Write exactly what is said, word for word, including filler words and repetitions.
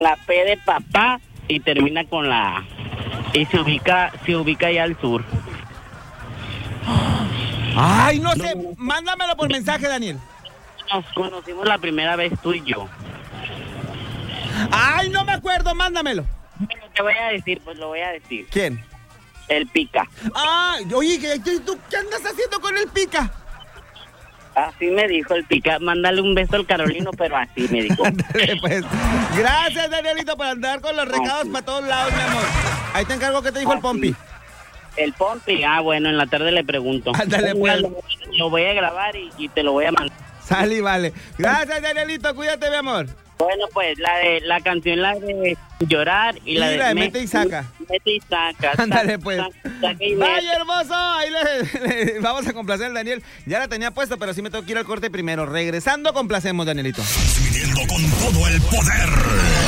la P de papá y termina con la A. Y se ubica, se ubica allá al sur. Ay, no sé, mándamelo por mensaje, Daniel. Nos conocimos la primera vez tú y yo. Ay, no me acuerdo, mándamelo. Pero te voy a decir, pues lo voy a decir. ¿Quién? El Pica. Ay, oye, ¿tú qué andas haciendo con el Pica? Así me dijo el Pica. Mándale un beso al Carolino, pero así me dijo. Ándale, pues. Gracias, Danielito, por andar con los recados para todos lados, mi amor. Ahí te encargo que te dijo el Pompi. El Pompi, ah, bueno, en la tarde le pregunto. Ándale, pues. Lo, lo voy a grabar y, y te lo voy a mandar. Sale y vale. Gracias, Danielito, cuídate, mi amor. Bueno, pues, la de la canción, la de llorar y, y la de... la de mete y saca. Mete y saca. Ándale, pues. Saca, saca y vaya, hermoso. Ahí le, le, vamos a complacer al Daniel. Ya la tenía puesta, pero sí me tengo que ir al corte primero. Regresando, complacemos, Danielito. Transmitiendo con todo el poder.